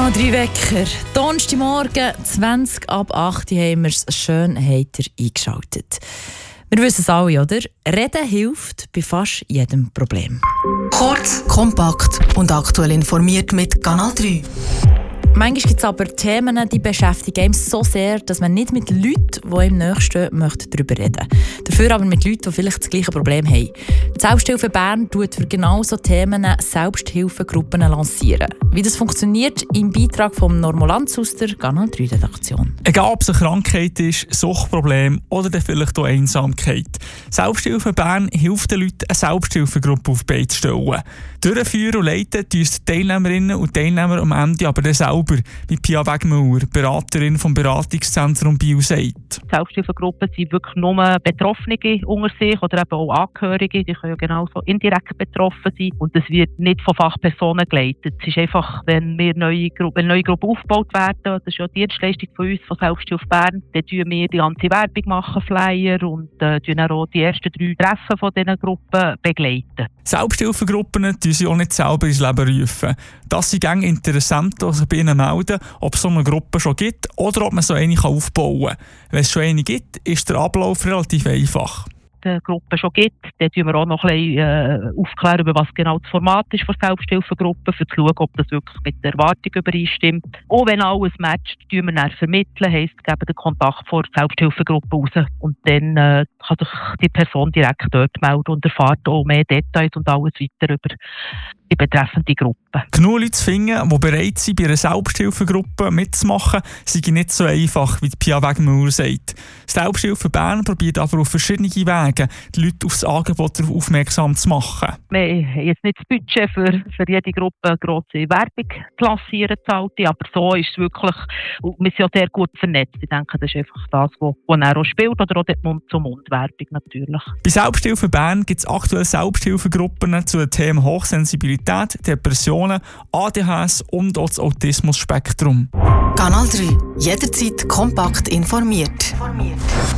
Kanal 3 Wecker. Donnerstagmorgen, 20 ab 8 haben wir es schön heiter eingeschaltet. Wir wissen es alle, oder? Reden hilft bei fast jedem Problem. Kurz, kompakt und aktuell informiert mit Kanal 3. Manchmal gibt es aber Themen, die beschäftigen einen so sehr, dass man nicht mit Leuten, die ihm nächsten möchte, darüber reden. Dafür aber mit Leuten, die vielleicht das gleiche Problem haben. Die Selbsthilfe Bern tut für genau so Themen Selbsthilfegruppen lancieren. Wie das funktioniert, im Beitrag von Normo Lanz aus der Kanal 3 Redaktion. Egal ob es eine Krankheit ist, Suchtproblem oder dann vielleicht auch Einsamkeit. Selbsthilfe Bern hilft den Leuten, eine Selbsthilfegruppe auf die Beine zu stellen. Durchführen und leiten tun die Teilnehmerinnen und Teilnehmer am Ende aber dann selber, wie Pia Wegmüller, Beraterin vom Beratungszentrum Biel, sagt. Selbsthilfegruppen sind wirklich nur Betroffene unter sich oder eben auch Angehörige. Die können ja genauso indirekt betroffen sein. Und das wird nicht von Fachpersonen geleitet. Es ist einfach, wenn neue Gruppen aufgebaut werden, das ist ja die Dienstleistung von uns, von Selbsthilfe Bern, dann machen wir die ganze Werbung machen, Flyer und dann auch die ersten 3 Treffen von diesen Gruppen begleiten. Selbsthilfegruppen tun sie auch nicht selber ins Leben rufen. Das sind gängig Interessenten, die sich bei ihnen melden, ob es so eine Gruppe schon gibt oder ob man so eine aufbauen kann. Wenn es schon eine gibt, ist der Ablauf relativ einfach. Die Gruppe schon gibt, dann tun wir auch noch ein bisschen aufklären, über was genau das Format ist von Selbsthilfegruppen, um zu schauen, ob das wirklich mit der Erwartung übereinstimmt. Und wenn alles matcht, tun wir dann vermitteln, heisst, geben den Kontakt vor der Selbsthilfegruppe raus. Und dann kann sich die Person direkt dort melden und erfährt auch mehr Details und alles weiter über die betreffende Gruppe. Genug Leute zu finden, die bereit sind, bei einer Selbsthilfegruppe mitzumachen, sei nicht so einfach, wie Pia Wegmüller sagt. Die Selbsthilfe Bern probiert aber auf verschiedene Wege, die Leute auf das Angebot aufmerksam zu machen. Wir haben jetzt nicht das Budget für jede Gruppe eine grosse Werbung zu lancieren, aber so ist es wirklich, wir sind ja sehr gut vernetzt. Ich denke, das ist einfach das, was er auch spielt, oder auch die Mund-zu-Mund-Werbung natürlich. Bei Selbsthilfe Bern gibt es aktuell Selbsthilfegruppen zu den Themen Hochsensibilität, Depressionen, ADHS und auch das Autismus-Spektrum. Kanal 3. Jederzeit kompakt informiert.